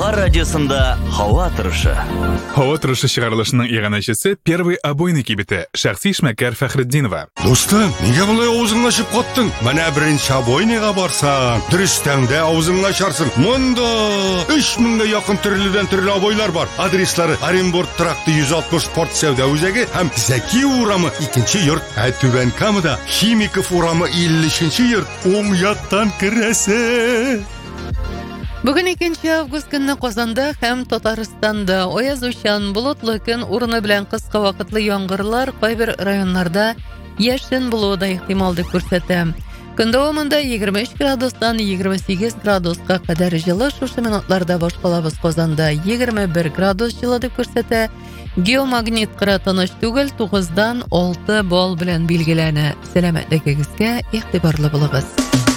Хабар радиосында һава торышы. Һава торышы чыгарылышының иганәчесе первый обойный кибете Шәхси эшмәкәр Фәхретдинова. Достым, нигә болай авызыңны ачып каттың? Менә беренче обойныйга барсаң, дөрестәңдә авызыңны ачарсың. Монда 3000гә якын төрледән төрле обойлар бар. Адреслары: Оренбург тракты 160 спорт сәүдә үзәге һәм Зәки урамы 2нче йорт. Түбән Камада Химиков урамы 50нче йорт. Уң яктан керәсе. Бүген 2 август көнне Казанда һәм Татарстанда аязучан болытлы көн урыны белән кыска вакытлы яңгырлар кайбер районнарда яшен булуы да ихтимал дип күрсәтә. Көн дәвамында 23 градустан 28 градуска кадәр җылы, шушы минутларда башкалабыз Казанда 21 градус җылы дип күрсәтә. Геомагнит кыры тыныч түгел, 9дан 6 балл белән билгеләнә. Сәламәтлегегезгә игътибарлы булыгыз.